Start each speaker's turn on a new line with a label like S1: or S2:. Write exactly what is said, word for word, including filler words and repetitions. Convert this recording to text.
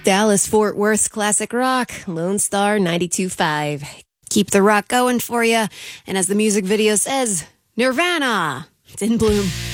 S1: Dallas Fort Worth's classic rock, Lone Star ninety-two point five. Keep the rock going for you. And as the music video says, Nirvana, it's in bloom.